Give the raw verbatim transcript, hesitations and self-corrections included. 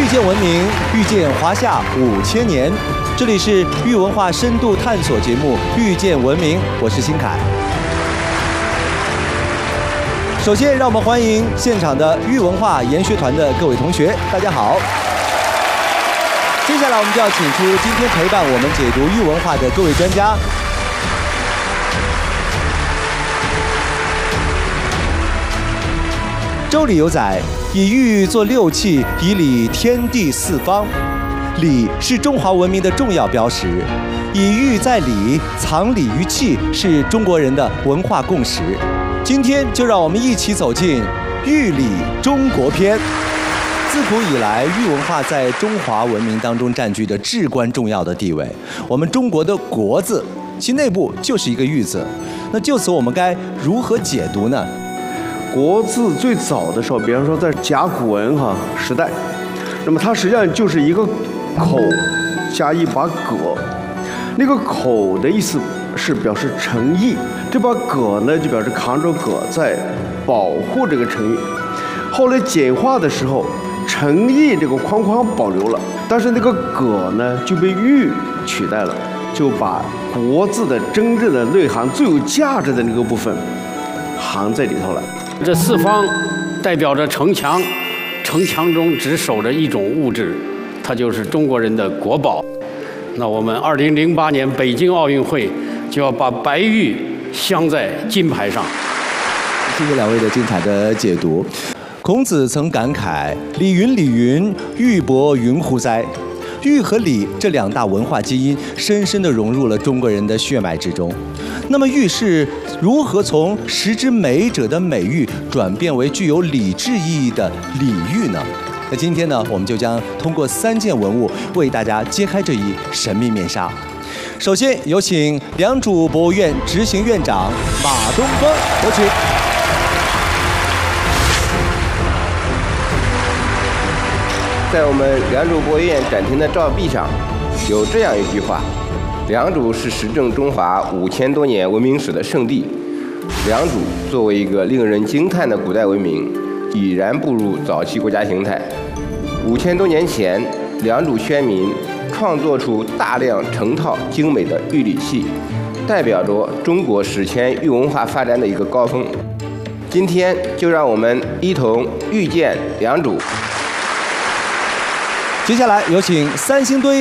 见文明，遇见华夏五千年。这里是豫文化深度探索节目《遇见文明》，我是新凯。首先，让我们欢迎现场的豫文化研学团的各位同学，大家好。接下来，我们就要请出今天陪伴我们解读豫文化的各位专家。周礼有载：以玉作六器，以礼天地四方。礼是中华文明的重要标识，以玉在礼，藏礼于器，是中国人的文化共识。今天就让我们一起走进豫礼中国篇。自古以来，豫文化在中华文明当中占据着至关重要的地位。我们中国的国字，其内部就是一个玉字。那就此我们该如何解读呢？ 国字最早的时候，比方说在甲骨文哈时代，那么它实际上就是一个口加一把戈，那个口的意思是表示诚意，这把戈呢就表示扛着戈在保护这个诚意。后来简化的时候，诚意这个框框保留了，但是那个戈呢就被玉取代了，就把国字的真正的内涵、最有价值的那个部分含在里头了。 这四方代表着城墙，城墙中只守着一种物质，它就是中国人的国宝。那我们二零零八年北京奥运会就要把白玉镶在金牌上。 谢谢两位的精彩的解读。孔子曾感慨：“礼云礼云，玉帛云乎哉？”玉和礼这两大文化基因深深地融入了中国人的血脉之中。那么玉是如何从实之美者的美玉转变为具有礼制意义的礼玉呢？那今天呢，我们就将通过三件文物为大家揭开这一神秘面纱。首先有请良渚博物院执行院长马东光，有请。 在我们良渚博物院展厅的照壁上，有这样一句话：良渚是实证中华五千多年文明史的圣地。良渚作为一个令人惊叹的古代文明，已然步入早期国家形态。五千多年前，良渚宣民创作出大量成套精美的玉礼器，代表着中国史前玉文化发展的一个高峰。今天就让我们一同遇见良渚。 接下来有请三星堆